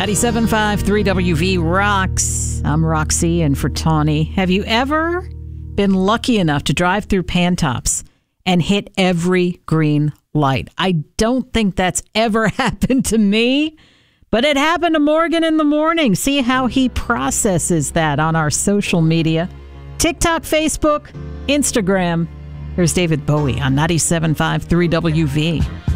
97.5 3WV rocks. I'm Roxy and for Tawny. Have you ever been lucky enough to drive through Pantops and hit every green light? I don't think that's ever happened to me, but it happened to Morgan in the morning. See how he processes that on our social media. TikTok, Facebook, Instagram. Here's David Bowie on 97.5 3WV.